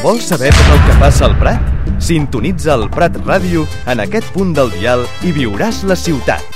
Vols saber tot el que passa al Prat? Sintonitza el Prat Ràdio en aquest punt del dial i viuràs la ciutat.